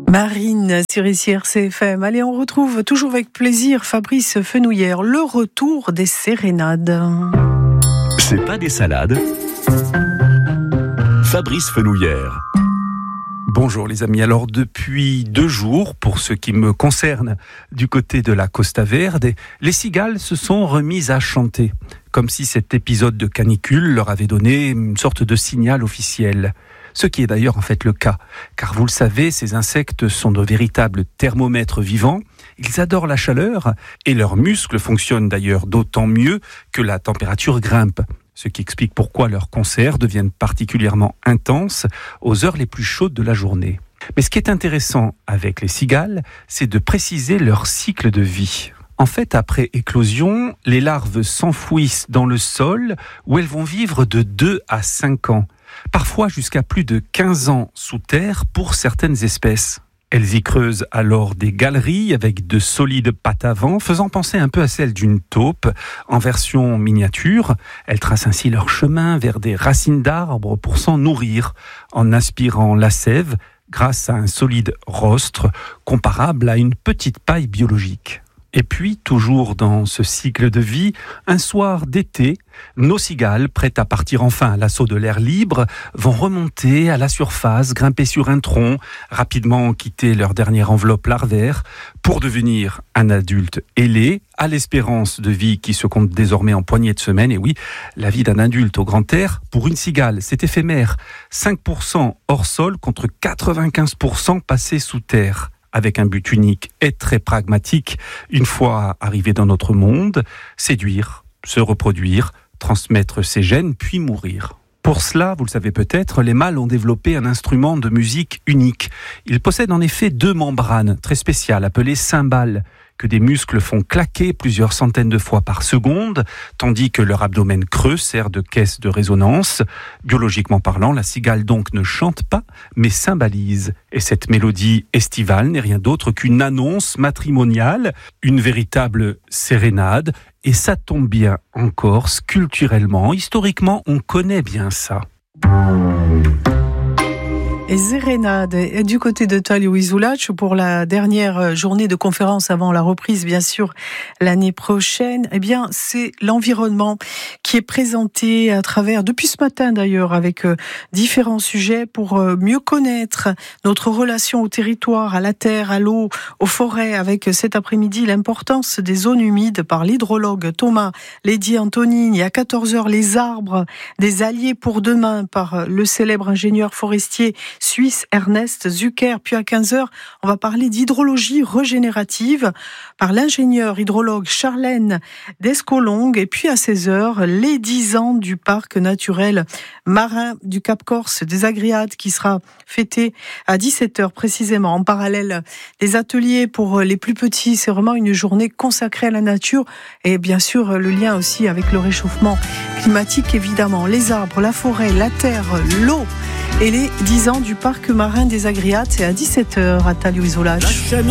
Marine sur RCFM. Allez, on retrouve toujours avec plaisir Fabrice Fenouillère, le retour des sérénades. C'est pas des salades. Fabrice Fenouillère. Bonjour les amis, alors depuis 2 jours, pour ce qui me concerne, du côté de la Costa Verde, les cigales se sont remises à chanter, comme si cet épisode de canicule leur avait donné une sorte de signal officiel. Ce qui est d'ailleurs en fait le cas, car vous le savez, ces insectes sont de véritables thermomètres vivants, ils adorent la chaleur et leurs muscles fonctionnent d'ailleurs d'autant mieux que la température grimpe. Ce qui explique pourquoi leurs concerts deviennent particulièrement intenses aux heures les plus chaudes de la journée. Mais ce qui est intéressant avec les cigales, c'est de préciser leur cycle de vie. En fait, après éclosion, les larves s'enfouissent dans le sol où elles vont vivre de 2 à 5 ans, parfois jusqu'à plus de 15 ans sous terre pour certaines espèces. Elles y creusent alors des galeries avec de solides pattes avant, faisant penser un peu à celles d'une taupe en version miniature. Elles tracent ainsi leur chemin vers des racines d'arbres pour s'en nourrir, en aspirant la sève grâce à un solide rostre comparable à une petite paille biologique. Et puis, toujours dans ce cycle de vie, un soir d'été, nos cigales, prêtes à partir enfin à l'assaut de l'air libre, vont remonter à la surface, grimper sur un tronc, rapidement quitter leur dernière enveloppe larvaire, pour devenir un adulte ailé, à l'espérance de vie qui se compte désormais en poignées de semaines. Et oui, la vie d'un adulte au grand air, pour une cigale, c'est éphémère. 5% hors sol contre 95% passés sous terre, avec un but unique et très pragmatique, une fois arrivé dans notre monde, séduire, se reproduire, transmettre ses gènes, puis mourir. Pour cela, vous le savez peut-être, les mâles ont développé un instrument de musique unique. Ils possèdent en effet 2 membranes très spéciales, appelées cymbales, que des muscles font claquer plusieurs centaines de fois par seconde, tandis que leur abdomen creux sert de caisse de résonance. Biologiquement parlant, la cigale donc ne chante pas, mais cymbalise. Et cette mélodie estivale n'est rien d'autre qu'une annonce matrimoniale, une véritable sérénade. Et ça tombe bien en Corse, culturellement, historiquement, on connaît bien ça. Et sérénade, et du côté de Talio Isulac pour la dernière journée de conférence avant la reprise, bien sûr, l'année prochaine, eh bien, c'est l'environnement qui est présenté à travers, depuis ce matin d'ailleurs, avec différents sujets pour mieux connaître notre relation au territoire, à la terre, à l'eau, aux forêts, avec cet après-midi l'importance des zones humides par l'hydrologue Thomas Lady Antonini, à 14h les arbres des alliés pour demain par le célèbre ingénieur forestier suisse Ernest Zucker, puis à 15h, on va parler d'hydrologie régénérative par l'ingénieur hydrologue Charlène Descolongue, et puis à 16h, les 10 ans du parc naturel marin du Cap Corse des Agriades qui sera fêté à 17h précisément. En parallèle, des ateliers pour les plus petits, c'est vraiment une journée consacrée à la nature et bien sûr le lien aussi avec le réchauffement climatique évidemment. Les arbres, la forêt, la terre, l'eau et les 10 ans du parc marin des Agriades, c'est à 17h à Talio Isolac.